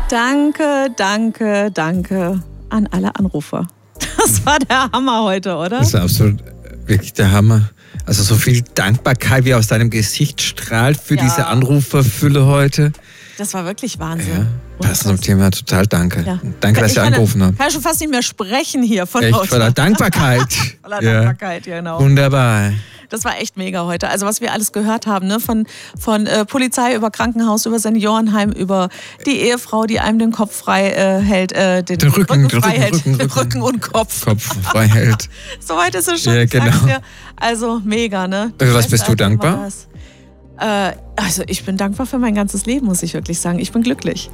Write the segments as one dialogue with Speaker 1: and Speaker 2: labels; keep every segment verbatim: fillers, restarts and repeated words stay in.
Speaker 1: Danke, danke, danke an alle Anrufer. Das war der Hammer heute, oder?
Speaker 2: Das ist absolut wirklich der Hammer. Also so viel Dankbarkeit, wie aus deinem Gesicht strahlt für ja. diese Anruferfülle heute.
Speaker 1: Das war wirklich Wahnsinn.
Speaker 2: Ja, passend zum Thema, total danke. Ja. Danke, dass Sie angerufen haben.
Speaker 1: Ich kann schon fast nicht mehr sprechen hier von
Speaker 2: Echt, voller Dankbarkeit.
Speaker 1: voller
Speaker 2: ja.
Speaker 1: Dankbarkeit, ja, genau.
Speaker 2: Wunderbar.
Speaker 1: Das war echt mega heute. Also was wir alles gehört haben, ne? von, von äh, Polizei über Krankenhaus, über Seniorenheim, über die Ehefrau, die einem den Kopf frei äh, hält, äh, den,
Speaker 2: den Rücken,
Speaker 1: Rücken frei
Speaker 2: Rücken,
Speaker 1: hält,
Speaker 2: Rücken,
Speaker 1: den
Speaker 2: Rücken,
Speaker 1: Rücken und Kopf.
Speaker 2: Kopf frei hält.
Speaker 1: Soweit ist es schon.
Speaker 2: Ja, genau.
Speaker 1: Also mega, ne?
Speaker 2: Für was bist du dankbar?
Speaker 1: Äh, also ich bin dankbar für mein ganzes Leben, muss ich wirklich sagen. Ich bin glücklich.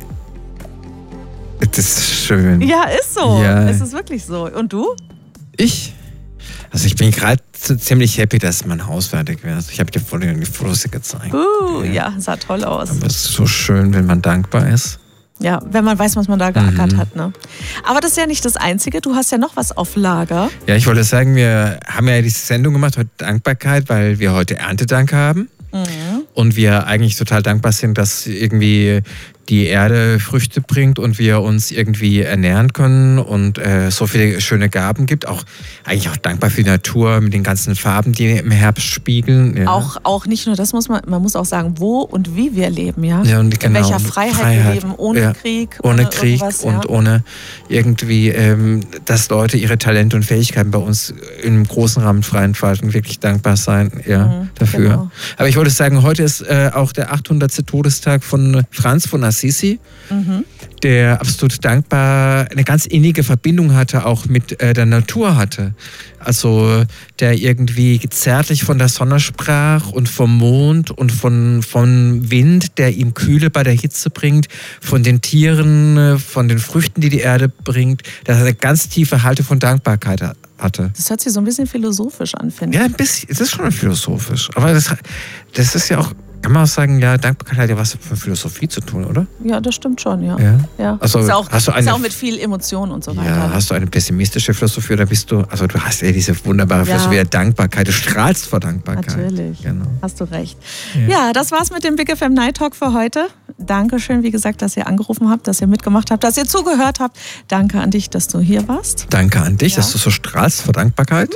Speaker 2: Das ist schön.
Speaker 1: Ja, ist so.
Speaker 2: Ja.
Speaker 1: Es ist wirklich so. Und du?
Speaker 2: Ich? Also ich bin gerade ziemlich happy, dass mein Haus fertig wird. Also ich habe dir vorhin die Fotos gezeigt.
Speaker 1: Uh, ja. ja, sah toll aus.
Speaker 2: Aber es ist so schön, wenn man dankbar ist.
Speaker 1: Ja, wenn man weiß, was man da geackert
Speaker 2: mhm.
Speaker 1: hat. Ne? Aber das ist ja nicht das Einzige. Du hast ja noch was auf Lager.
Speaker 2: Ja, ich wollte sagen, wir haben ja diese Sendung gemacht, heute Dankbarkeit, weil wir heute Erntedank haben. Mhm. Und wir eigentlich total dankbar sind, dass irgendwie die Erde Früchte bringt und wir uns irgendwie ernähren können und äh, so viele schöne Gaben gibt. Auch eigentlich auch dankbar für die Natur mit den ganzen Farben, die im Herbst spiegeln. Ja.
Speaker 1: Auch, auch nicht nur das, muss man, man muss auch sagen, wo und wie wir leben, ja.
Speaker 2: ja und genau,
Speaker 1: in welcher Freiheit, Freiheit wir leben, ohne
Speaker 2: ja,
Speaker 1: Krieg.
Speaker 2: Ohne, ohne Krieg und ja. ohne irgendwie, ähm, dass Leute ihre Talente und Fähigkeiten bei uns im großen Rahmen frei entfalten, wirklich dankbar sein ja, mhm, dafür. Genau. Aber ich wollte sagen, heute ist äh, auch der achthundertste Todestag von Franz von Assisi, mhm. der absolut dankbar eine ganz innige Verbindung hatte, auch mit äh, der Natur hatte. Also der irgendwie zärtlich von der Sonne sprach und vom Mond und von, vom Wind, der ihm Kühle bei der Hitze bringt, von den Tieren, von den Früchten, die die Erde bringt, der eine ganz tiefe Haltung von Dankbarkeit hatte.
Speaker 1: Das hört sich so ein bisschen philosophisch an, finde ich.
Speaker 2: Ja, ein bisschen, es ist schon philosophisch. Aber das, das ist ja auch, kann man auch sagen, ja, Dankbarkeit hat ja was mit Philosophie zu tun, oder?
Speaker 1: Ja, das stimmt schon, ja.
Speaker 2: ja?
Speaker 1: ja.
Speaker 2: Also,
Speaker 1: ist, auch,
Speaker 2: hast du eine,
Speaker 1: ist auch mit viel Emotion und so weiter.
Speaker 2: Ja, hast du eine pessimistische Philosophie oder bist du, also du hast ja diese wunderbare ja. Philosophie der Dankbarkeit, du strahlst vor Dankbarkeit.
Speaker 1: Natürlich, genau. Hast du recht.
Speaker 2: Ja.
Speaker 1: ja, das war's mit dem Big F M Night Talk für heute. Dankeschön, wie gesagt, dass ihr angerufen habt, dass ihr mitgemacht habt, dass ihr zugehört habt. Danke an dich, dass du hier warst.
Speaker 2: Danke an dich, ja. dass du so strahlst vor Dankbarkeit.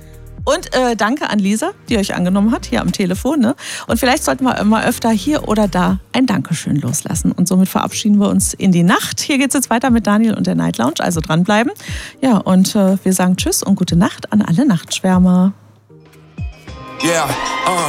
Speaker 1: Und äh, danke an Lisa, die euch angenommen hat, hier am Telefon. Ne? Und vielleicht sollten wir immer öfter hier oder da ein Dankeschön loslassen. Und somit verabschieden wir uns in die Nacht. Hier geht's jetzt weiter mit Daniel und der Night Lounge, also dranbleiben. Ja, und äh, wir sagen Tschüss und gute Nacht an alle Nachtschwärmer.
Speaker 3: Yeah, uh.